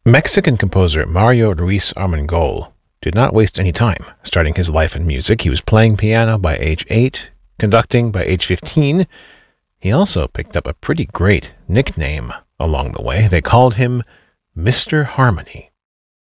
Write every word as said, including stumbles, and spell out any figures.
Mexican composer Mario Ruiz Armengol did not waste any time starting his life in music. He was playing piano by age eight, conducting by age fifteen. He also picked up a pretty great nickname along the way. They called him Mister Harmony.